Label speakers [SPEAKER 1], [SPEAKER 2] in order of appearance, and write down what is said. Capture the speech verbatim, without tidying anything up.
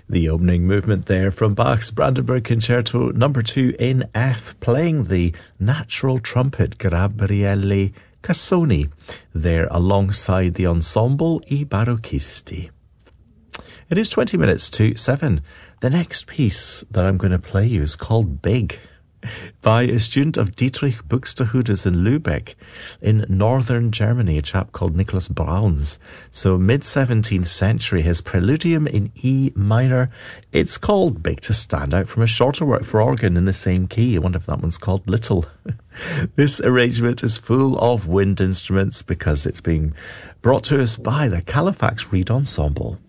[SPEAKER 1] The opening movement there from Bach's Brandenburg Concerto number two in F, playing the natural trumpet Gabriele Cassoni there alongside the ensemble I Barocchisti. It is twenty minutes to seven. The next piece that I'm going to play you is called Big, by a student of Dietrich Buxtehude's in Lübeck in northern Germany, a chap called Nicholas Brauns. So mid-seventeenth century, his Preludium in E minor. It's called Big to stand out from a shorter work for organ in the same key. I wonder if that one's called Little. This arrangement is full of wind instruments because it's being brought to us by the Califax Reed Ensemble.